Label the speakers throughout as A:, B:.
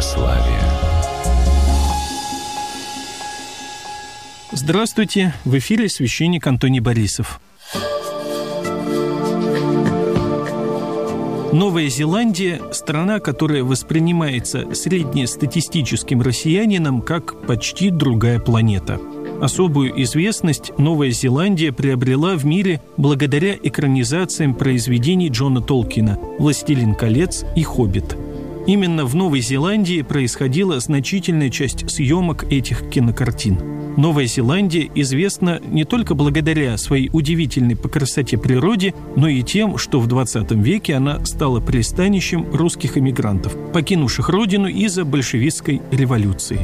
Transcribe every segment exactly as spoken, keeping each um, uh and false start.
A: православия.
B: Здравствуйте! В эфире священник Антоний Борисов. Новая Зеландия – страна, которая воспринимается среднестатистическим россиянином как почти другая планета. Особую известность Новая Зеландия приобрела в мире благодаря экранизациям произведений Джона Толкина «Властелин колец» и «Хоббит». Именно в Новой Зеландии происходила значительная часть съемок этих кинокартин. Новая Зеландия известна не только благодаря своей удивительной по красоте природе, но и тем, что в двадцатом веке она стала пристанищем русских эмигрантов, покинувших родину из-за большевистской революции.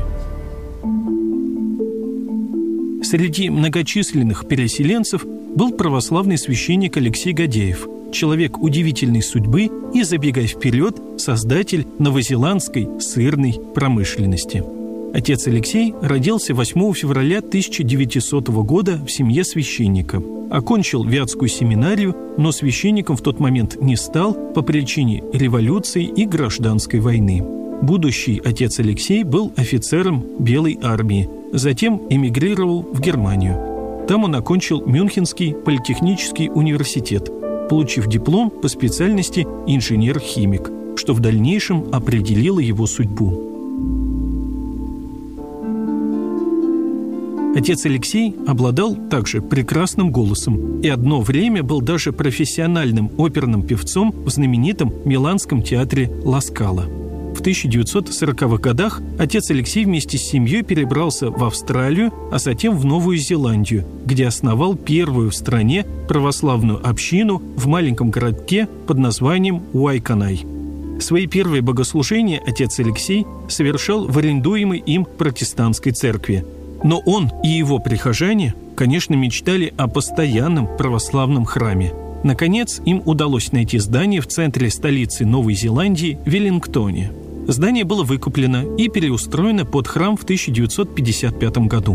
B: Среди многочисленных переселенцев был православный священник Алексей Гадяев, человек удивительной судьбы и, забегая вперед, создатель новозеландской сырной промышленности. Отец Алексей родился восьмого февраля тысяча девятисотого года в семье священника. Окончил Вятскую семинарию, но священником в тот момент не стал по причине революции и гражданской войны. Будущий отец Алексей был офицером Белой армии, затем эмигрировал в Германию. Там он окончил Мюнхенский политехнический университет, получив диплом по специальности инженер-химик, что в дальнейшем определило его судьбу. Отец Алексей обладал также прекрасным голосом и одно время был даже профессиональным оперным певцом в знаменитом Миланском театре Ла Скала. В тысяча девятьсот сороковых годах отец Алексей вместе с семьей перебрался в Австралию, а затем в Новую Зеландию, где основал первую в стране православную общину в маленьком городке под названием Уайканай. Свои первые богослужения отец Алексей совершал в арендуемой им протестантской церкви. Но он и его прихожане, конечно, мечтали о постоянном православном храме. Наконец, им удалось найти здание в центре столицы Новой Зеландии, Веллингтоне. Здание было выкуплено и переустроено под храм в тысяча девятьсот пятьдесят пятом году.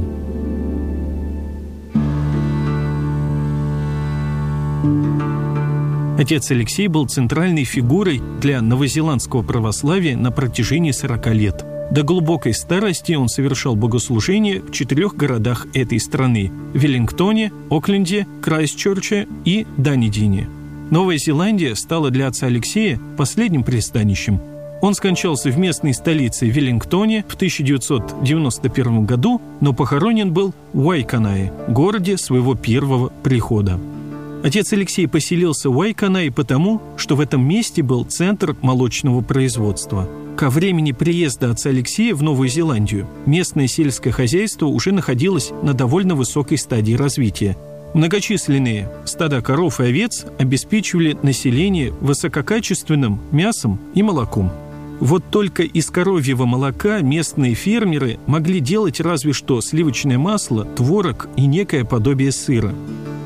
B: Отец Алексей был центральной фигурой для новозеландского православия на протяжении сорока лет. До глубокой старости он совершал богослужения в четырех городах этой страны – Веллингтоне, Окленде, Крайстчерче и Данидине. Новая Зеландия стала для отца Алексея последним пристанищем. Он скончался в местной столице Веллингтоне в тысяча девятьсот девяносто первом году, но похоронен был в Уайканае, городе своего первого прихода. Отец Алексей поселился в Уайканае потому, что в этом месте был центр молочного производства. Ко времени приезда отца Алексея в Новую Зеландию местное сельское хозяйство уже находилось на довольно высокой стадии развития. Многочисленные стада коров и овец обеспечивали население высококачественным мясом и молоком. Вот только из коровьего молока местные фермеры могли делать разве что сливочное масло, творог и некое подобие сыра.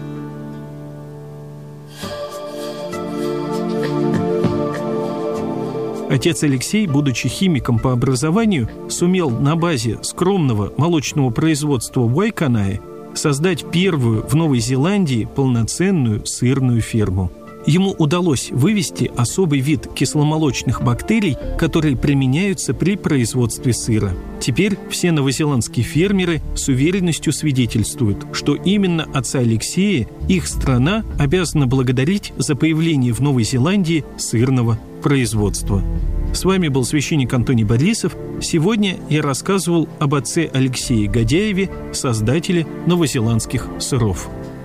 B: Отец Алексей, будучи химиком по образованию, сумел на базе скромного молочного производства в Уайканае создать первую в Новой Зеландии полноценную сырную ферму. Ему удалось вывести особый вид кисломолочных бактерий, которые применяются при производстве сыра. Теперь все новозеландские фермеры с уверенностью свидетельствуют, что именно отца Алексея их страна обязана благодарить за появление в Новой Зеландии сырного производства. С вами был священник Антоний Борисов. Сегодня я рассказывал об отце Алексее Гадяеве, создателе новозеландских сыров.